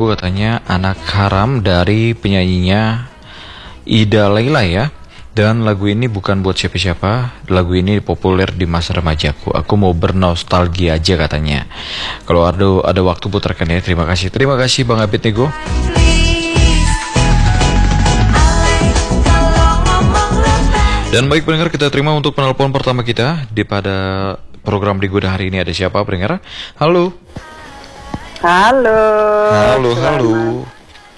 lagu katanya Anak Haram dari penyanyinya Ida Laila ya. Dan lagu ini bukan buat siapa-siapa. Lagu ini populer di masa remajaku. Aku mau bernostalgia aja katanya. Kalau ada waktu putarkan ya. Terima kasih Bang Abid Nego. Dan baik pendengar, kita terima untuk penelpon pertama kita di pada program Digoda hari ini. Ada siapa pendengar? Halo. Halo.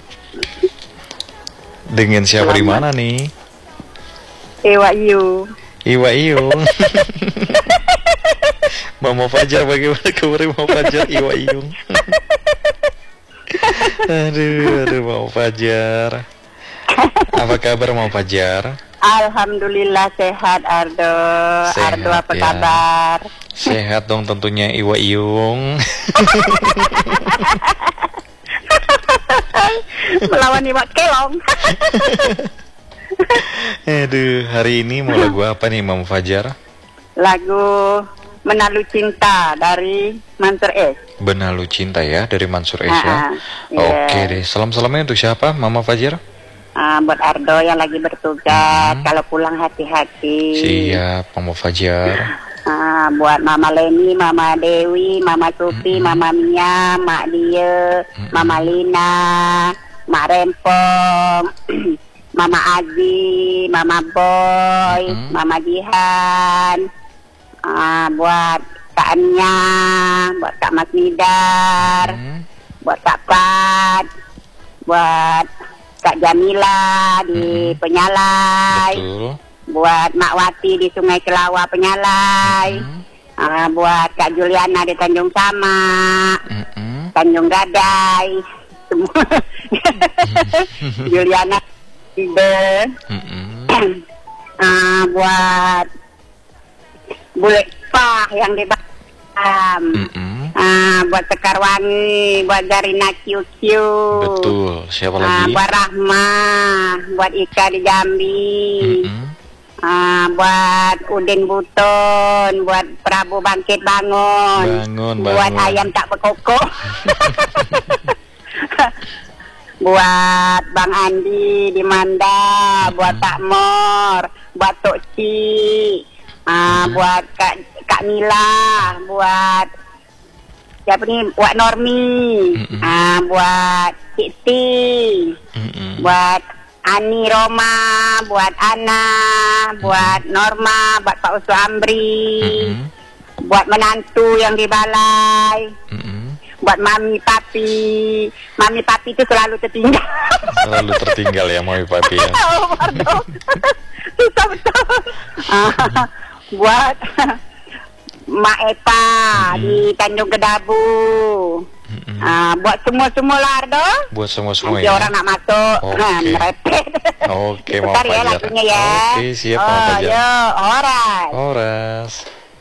Dengan siapa di mana nih? Iwa Iyung. Mama Fajar, bagaimana kabar Mama Fajar? Iwa Iyung. Aduh Mama Fajar. Apa kabar Mama Fajar? Alhamdulillah sehat Ardo. Sehat, Ardo apa ya. kabar? Sehat dong tentunya Iwa Iyung. Melawan Iwa Kelong. Aduh, hari ini mau lagu apa nih Mama Fajar? Lagu Menalu Cinta dari Mansur S. Benalu Cinta ya dari Mansur S ya. Iya. Oke deh, salam-salamnya untuk siapa Mama Fajar? Buat Ardo yang lagi bertugas, kalau pulang hati-hati. Siap Mama Fajar. Buat Mama Leni, Mama Dewi, Mama Supi, Mama Mia, Mak Dia, Mama Lina, Mak Rempong, Mama Azi, Mama Boy, Mama Jihan, buat Kak Anya, buat Kak Mas Nidar, buat Kak Pat, buat Kak Jamila di Penyalai. Betul. Buat Mak Wati di Sungai Kelawa Penyalai. Buat Kak Juliana di Tanjung Sama, Tanjung Gadai, semua. Juliana Ide. Buat Bule Pah yang di Batam. Buat Sekarwangi, buat Zarina QQ. Betul. Siapa lagi? Buat Rahma, buat Ika di Jambi. Buat Udin Buton, buat Prabu Bangkit Bangun, buat Ayam Tak Bekoko. Buat Bang Andi di Manda, buat Pak Mor, buat Tok Ci, buat Kak Mila, buat siapa nih? Buat Normi, buat Siti, buat Ani Roma, buat Ana, buat Norma, buat Pak Usu Amri, buat menantu yang di balai, buat Mami Papi. Mami Papi itu selalu tertinggal. Selalu tertinggal ya Mami Papi ya. Susah betul. Buat Mak Epa di Tanjung Gedabu. Buat semua Lardo. Buat semua nanti ya. orang nak masuk. Merepet. Oke, Mama Bentar ya Fajar. lagunya ya. Oke, siap Mama Fajar. Yo, oras. Horas.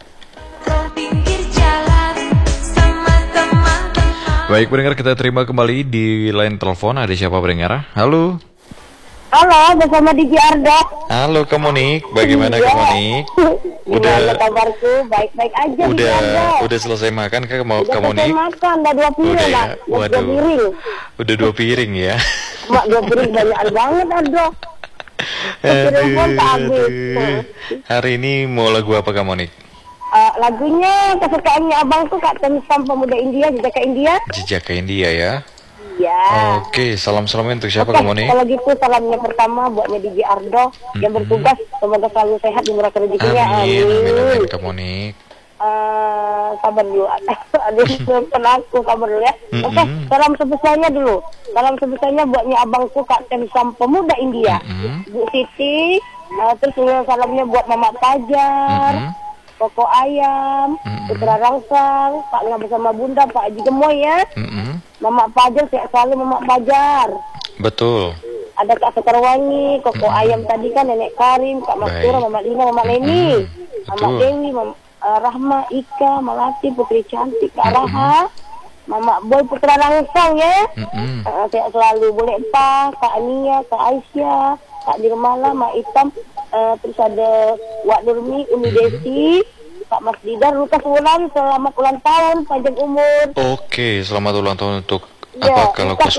Baik pendengar, kita terima kembali di line telepon. Ada siapa pendengar? Halo. Halo, bersama DJ Ardo. Halo Kak Monik, bagaimana Kak Monik? Gimana kabarku? Baik-baik aja. Udah selesai makan Kak Monik? Udah makan, udah 2 piring. Udah ya? Mak. Dua Waduh. piring. Udah 2 piring ya? Mak 2 piring banyak banget Ardo. Telepon tak habis. Hari ini mau lagu apa Kak Monik? Lagunya kesukaannya abangku Kak Temsam Pemuda India, Jejak ke India. Jejak ke India ya? Ya. Oke, salam-salamnya untuk siapa Kak Monik? Kalau gitu salamnya pertama buatnya DJ Ardo yang bertugas, semoga selalu sehat dimurahkan rezekinya. Amin Kak Monik. Sabar dulu. Aduh, aku sabar dulu ya. Oke, salam sebesarnya dulu. Salam sebesarnya buatnya abangku Kak Temsam Pemuda India, Bu Siti. Terus salamnya buat Mama Fajar, Koko Ayam, Putra Rangsang, Pak Nga bersama Bunda, Pak Haji Gemoy ya. Mama Fajar, sehat selalu Mama Fajar. Betul. Ada Kak Sekarwangi, Koko Ayam tadi kan, Nenek Karim, Kak Mastura, Mama Lina, Mama Leni, Mama Dewi, Mama Rahma, Ika, Malati, Putri Cantik, Kak Raha, Mama Boy, Putra Rangsang ya. Sehat selalu. Boleh Pak, Kak Ania, Kak Aisyah, Kak Dirmala, Mak Itam. Terus ada Wak Nurmi, Umi Desi, Pak Mas Didar, Lukas Wulan, selamat ulang tahun, panjang umur. Oke, selamat ulang tahun untuk Ya, apa kalau Lukas